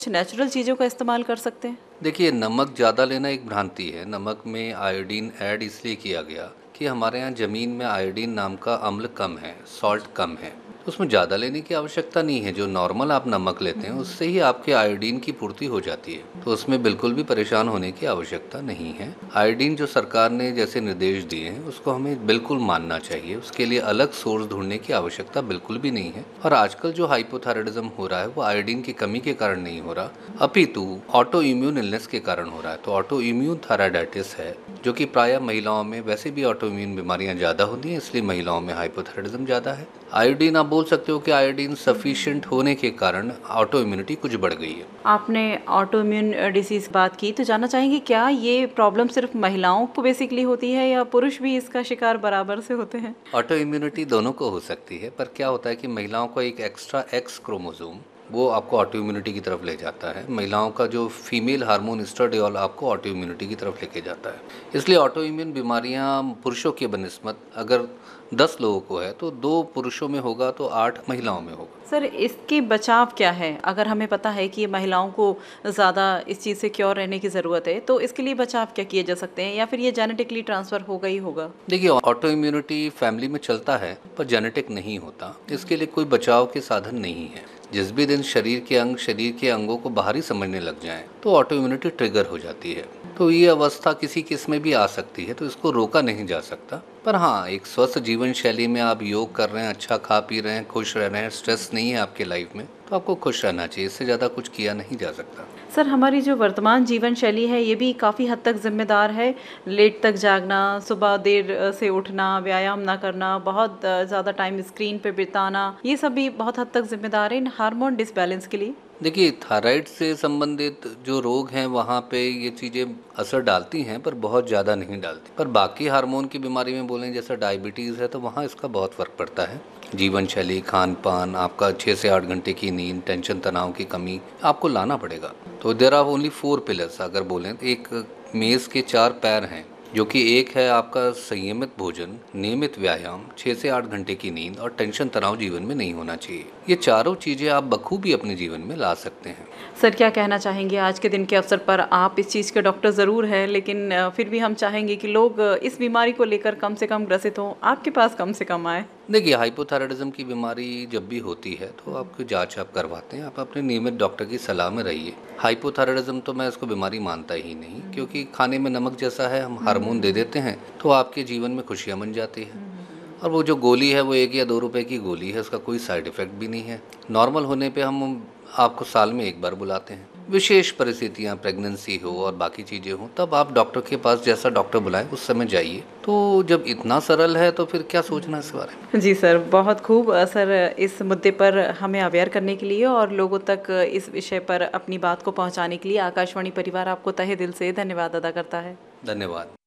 Natural चीज़ों का इस्तेमाल कर सकते हैं? देखिए, नमक ज़्यादा लेना एक भ्रांति है। नमक में आयोडीन ऐड इसलिए किया गया कि हमारे यहाँ ज़मीन में आयोडीन नाम का अम्ल कम है, सॉल्ट कम है। तो उसमें ज़्यादा लेने की आवश्यकता नहीं है। जो नॉर्मल आप नमक लेते हैं, उससे ही आपके आयोडीन की पूर्ति हो जाती है। तो उसमें बिल्कुल भी परेशान होने की आवश्यकता नहीं है। आयोडीन जो सरकार ने जैसे निर्देश दिए हैं, उसको हमें बिल्कुल मानना चाहिए। उसके लिए अलग सोर्स ढूँढने की आवश्यकता बिल्कुल भी नहीं है। और आजकल जो हाइपोथायराइडिज़्म हो रहा है, वो आयोडीन की कमी के कारण नहीं हो रहा, अपितु ऑटो इम्यून इलनेस के कारण हो रहा है। तो ऑटो इम्यून थायराइडाइटिस है, जो कि प्रायः महिलाओं में, वैसे भी ऑटो इम्यून बीमारियां ज़्यादा होती हैं, इसलिए महिलाओं में हाइपोथायराइडिज्म ज़्यादा है। आयोडीन, आप बोल सकते हो कि आयोडीन सफिशिएंट होने के कारण ऑटो इम्यूनिटी कुछ बढ़ गई है। आपने ऑटो इम्यून डिसीज़ बात की, तो जानना चाहेंगे क्या ये प्रॉब्लम सिर्फ़ महिलाओं को बेसिकली होती है या पुरुष भी इसका शिकार बराबर से होते हैं? ऑटो इम्यूनिटी दोनों को हो सकती है, पर क्या होता है कि महिलाओं को एक एक्स्ट्रा एक्स क्रोमोसोम, वो आपको ऑटो इम्यूनिटी की तरफ ले जाता है। महिलाओं का जो फीमेल हार्मोन एस्ट्राडियोल आपको ऑटो इम्यूनिटी की तरफ लेके जाता है। इसलिए ऑटो इम्यून बीमारियां पुरुषों के बनिस्बत अगर 10 लोगों को है, तो 2 पुरुषों में होगा तो 8 महिलाओं में होगा। सर, इसके बचाव क्या है? अगर हमें पता है कि ये महिलाओं को ज़्यादा इस चीज़ से क्योर रहने की ज़रूरत है, तो इसके लिए बचाव क्या किए जा सकते हैं या फिर ये जेनेटिकली ट्रांसफ़र होगा ही होगा? देखिए, ऑटो इम्यूनिटी फैमिली में चलता है, पर जेनेटिक नहीं होता। इसके लिए कोई बचाव के साधन नहीं है। जिस भी दिन शरीर के अंगों को बाहरी समझने लग जाएं, तो ऑटो इम्यूनिटी ट्रिगर हो जाती है। तो ये अवस्था किसी किस में भी आ सकती है, तो इसको रोका नहीं जा सकता। पर हाँ, एक स्वस्थ जीवन शैली में आप योग कर रहे हैं, अच्छा खा पी रहे हैं, खुश रह रहे हैं, स्ट्रेस नहीं है आपके लाइफ में, तो आपको खुश रहना चाहिए। इससे ज़्यादा कुछ किया नहीं जा सकता। सर, हमारी जो वर्तमान जीवन शैली है, ये भी काफ़ी हद तक ज़िम्मेदार है। लेट तक जागना, सुबह देर से उठना, व्यायाम ना करना, बहुत ज़्यादा टाइम स्क्रीन पे बिताना, ये सब भी बहुत हद तक ज़िम्मेदार है इन हार्मोन डिसबैलेंस के लिए। देखिए, थायराइड से संबंधित जो रोग हैं, वहाँ पे ये चीज़ें असर डालती हैं, पर बहुत ज़्यादा नहीं डालती। पर बाकी हार्मोन की बीमारी में बोलें, जैसे डायबिटीज़ है, तो वहाँ इसका बहुत फ़र्क पड़ता है। जीवन शैली, खान पान, आपका 6 से 8 घंटे की नींद, टेंशन तनाव की कमी आपको लाना पड़ेगा। तो देयर आर ओनली 4 पिलर्स। अगर बोलें तो एक मेज़ के 4 पैर हैं, जो कि एक है आपका संयमित भोजन, नियमित व्यायाम, 6 से 8 घंटे की नींद और टेंशन तनाव जीवन में नहीं होना चाहिए। ये चारों चीज़ें आप बखूबी अपने जीवन में ला सकते हैं। सर, क्या कहना चाहेंगे आज के दिन के अवसर पर? आप इस चीज़ के डॉक्टर ज़रूर हैं, लेकिन फिर भी हम चाहेंगे कि लोग इस बीमारी को लेकर कम से कम ग्रसित हों, आपके पास कम से कम आएँ। देखिए, हाइपोथायराइडिज्म की बीमारी जब भी होती है, तो आपकी जांच आप करवाते हैं। आप अपने नियमित डॉक्टर की सलाह में रहिए। हाइपोथायराइडिज्म तो मैं इसको बीमारी मानता ही नहीं, क्योंकि खाने में नमक जैसा है, हम हार्मोन दे देते हैं, तो आपके जीवन में खुशियाँ बन जाती हैं। और वो जो गोली है, वो 1 या 2 रुपए की गोली है, उसका कोई साइड इफ़ेक्ट भी नहीं है। नॉर्मल होने पे हम आपको साल में 1 बार बुलाते हैं। विशेष परिस्थितियाँ, प्रेगनेंसी हो और बाकी चीज़ें हों, तब आप डॉक्टर के पास, जैसा डॉक्टर बुलाए उस समय जाइए। तो जब इतना सरल है, तो फिर क्या सोचना इस बारे में। जी सर, बहुत खूब। सर, इस मुद्दे पर हमें अवेयर करने के लिए और लोगों तक इस विषय पर अपनी बात को पहुंचाने के लिए आकाशवाणी परिवार आपको तहे दिल से धन्यवाद अदा करता है। धन्यवाद।